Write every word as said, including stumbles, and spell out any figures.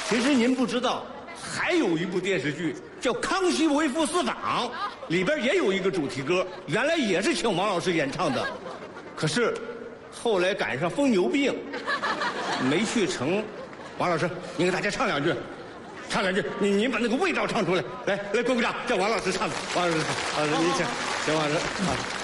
其实您不知道，还有一部电视剧叫《康熙微服私访》，里边也有一个主题歌，原来也是请王老师演唱的，可是后来赶上疯牛病，没去成。王老师，您给大家唱两句，唱两句，您您把那个味道唱出来。来来，鼓鼓掌，叫王老师唱。王老师唱，王老师您请，请王老师啊。